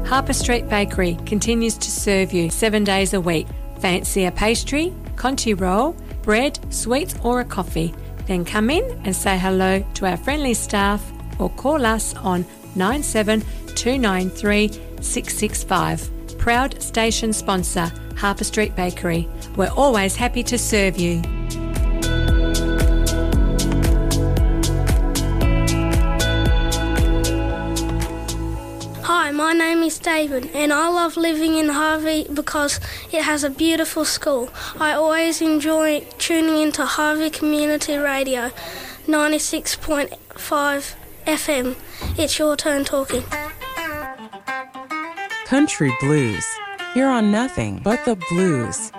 Harper Street Bakery continues to serve you 7 days a week. Fancy a pastry, Conti roll, bread, sweets or a coffee? Then come in and say hello to our friendly staff or call us on 97 293 665. Proud station sponsor, Harper Street Bakery. We're always happy to serve you. Hi, my name is David and I love living in Harvey because it has a beautiful school. I always enjoy tuning into Harvey Community Radio 96.5 FM. It's your turn talking. Country Blues. Here on Nothing But the Blues.